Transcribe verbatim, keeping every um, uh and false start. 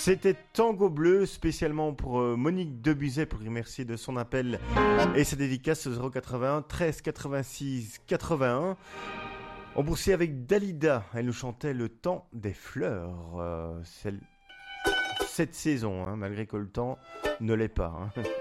C'était Tango Bleu, spécialement pour euh, Monique Debuzet, pour lui remercier de son appel et sa dédicace au zéro quatre-vingt-un treize quatre-vingt-six quatre-vingt-un. On poursuit avec Dalida, elle nous chantait Le temps des fleurs. Euh, celle- cette saison, hein, malgré que le temps ne l'est pas. Hein.